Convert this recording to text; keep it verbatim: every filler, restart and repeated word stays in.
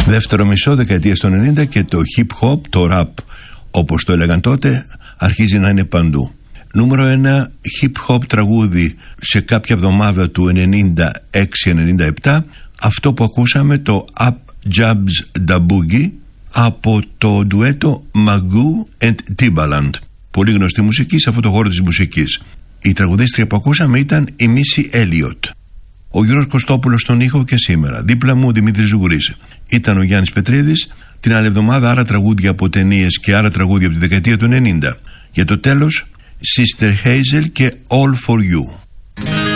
Δεύτερο μισό δεκαετίας των ενενήντα και το hip hop, το rap όπως το έλεγαν τότε, αρχίζει να είναι παντού. Νούμερο ένα hip hop τραγούδι σε κάποια εβδομάδα του ενενήντα έξι ενενήντα επτά, αυτό που ακούσαμε, το Up Jabs Da Boogie από το ντουέτο Magoo and Timbaland. Πολύ γνωστή μουσική σε αυτό το χώρο της μουσικής. Η τραγουδίστρια που ακούσαμε ήταν η Missy Elliott. Ο Γιώργος Κωστόπουλος στον ήχο και σήμερα. Δίπλα μου ο Δημήτρης Ζουγουρής. Ήταν ο Γιάννης Πετρίδης. Την άλλη εβδομάδα άλλα τραγούδια από ταινίες και άλλα τραγούδια από τη δεκαετία του ενενήντα. Για το τέλος, Sister Hazel και All For You.